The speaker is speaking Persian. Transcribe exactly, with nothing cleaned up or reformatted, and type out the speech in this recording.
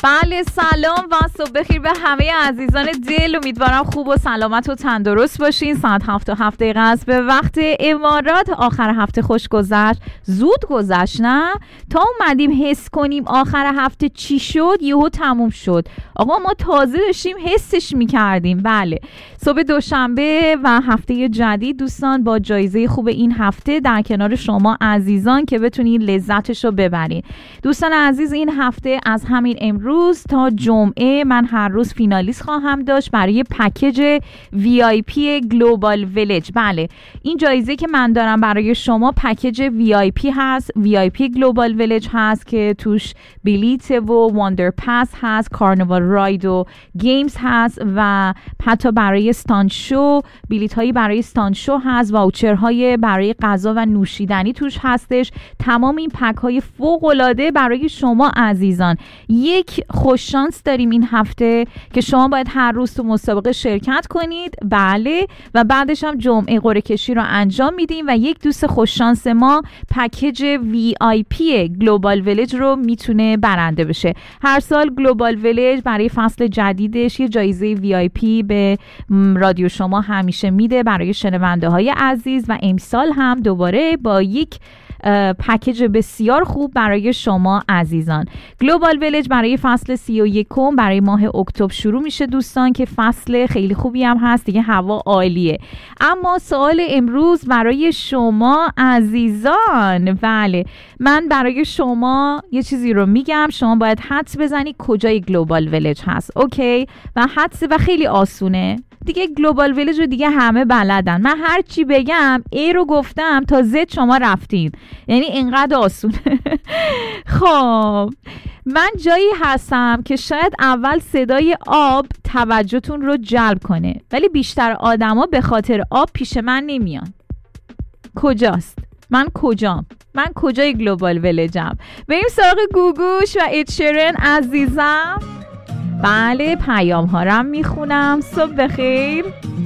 بله سلام و صبح بخیر به همه عزیزان دل. امیدوارم خوب و سلامت و تندرست باشین. ساعت هفت و هفت دقیقه است به وقت امارات. آخر هفته خوش گذشت، زود گذشت نه؟ تا اومدیم حس کنیم آخر هفته چی شد یهو تموم شد. آقا ما تازه داشتیم حسش میکردیم. بله صبح دوشنبه و هفته جدید دوستان با جایزه خوب این هفته در کنار شما عزیزان که بتونید لذتش رو ببرید. دوستان عزیز این هفته از همین امروز روز تا جمعه من هر روز فینالیست خواهم داشت برای پکیج وی آی پی گلوبال ویلج. بله این جایزه که من دارم برای شما پکیج وی آی پی هست، وی آی پی گلوبال ویلج هست که توش بلیت و واندر پاس هست، کارنوال راید و گیمز هست و حتی برای استاند شو بلیت هایی برای استاند شو هست، واوچرهای برای غذا و نوشیدنی توش هستش. تمام این پک های فوق العاده برای شما عزیزان. یک خوش شانس داریم این هفته که شما باید هر روز تو مسابقه شرکت کنید. بله و بعدش هم جمعه قرعه کشی رو انجام میدیم و یک دوست خوش شانس ما پکیج وی آی پی گلوبال ویلج رو میتونه برنده بشه. هر سال گلوبال ویلج برای فصل جدیدش یه جایزه وی آی پی به رادیو شما همیشه میده برای شنونده های عزیز و امسال هم دوباره با یک پکیج بسیار خوب برای شما عزیزان. گلوبال ویلج برای فصل سی و یکم برای ماه اکتبر شروع میشه دوستان که فصل خیلی خوبی هم هست دیگه، هوا عالیه. اما سوال امروز برای شما عزیزان، بله من برای شما یه چیزی رو میگم، شما باید حدس بزنی کجای گلوبال ویلج هست. اوکی و حدس و خیلی آسونه دیگه. گلوبال ویلج رو دیگه همه بلدن، من هر چی بگم ای رو گفتم تا زد شما رفتین، یعنی اینقدر آسونه. خب من جایی هستم که شاید اول صدای آب توجهتون رو جلب کنه ولی بیشتر آدما به خاطر آب پیش من نمیان. کجاست؟ من کجام؟ من کجای گلوبال ویلجم؟ بریم سراغ گوگوش و اچرن عزیزم. بله پیام ها رم میخونم. صبح بخیر.